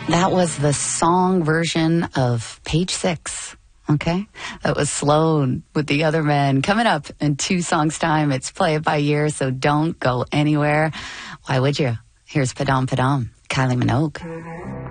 That was the song version of Page Six. Okay? That was Sloan with the Other Men. Coming up in 2 songs' time, it's Play It By Ear, so don't go anywhere. Why would you? Here's Padam Padam, Kylie Minogue.